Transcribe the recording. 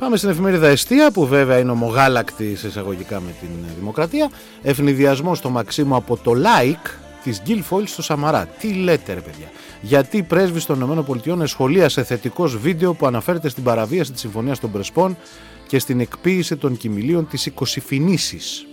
Πάμε στην εφημερίδα Εστία, που βέβαια είναι ομογάλακτη σε εισαγωγικά με την Δημοκρατία. Ευνηδιασμό στο Μαξίμου από το like της Γκίλφοιλ στο Σαμαρά. Τι λέτε, ρε παιδιά? Γιατί η πρέσβης των ΗΠΑ εσχολίασε θετικός βίντεο που αναφέρεται στην παραβίαση της Συμφωνίας των Πρεσπών και στην εκποίηση των κοιμηλίων της Οικοσυφηνήσης.